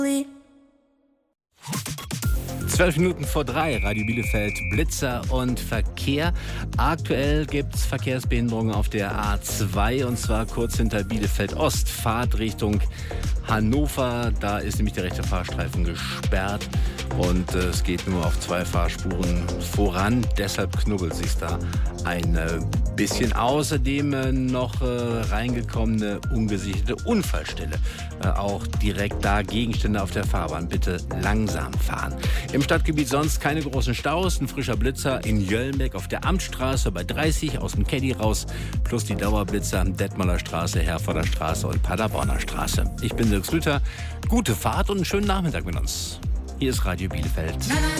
12 Minuten vor 3, Radio Bielefeld, Blitzer und Verkehr. Aktuell gibt es Verkehrsbehinderungen auf der A2 und zwar kurz hinter Bielefeld Ost. Fahrt Richtung Hannover, da ist nämlich der rechte Fahrstreifen gesperrt und es geht nur auf 2 Fahrspuren voran. Deshalb knubbelt sich da ein bisschen. Außerdem noch reingekommene ungesicherte Unfallstelle. Auch direkt da Gegenstände auf der Fahrbahn. Bitte langsam fahren. Im Stadtgebiet sonst keine großen Staus. Ein frischer Blitzer in Jöllnbeck auf der Amtsstraße bei 30 aus dem Caddy raus. Plus die Dauerblitzer Detmolder Straße, Herforder Straße und Paderborner Straße. Ich bin Dirk Schlüter. Gute Fahrt und einen schönen Nachmittag mit uns. Hier ist Radio Bielefeld.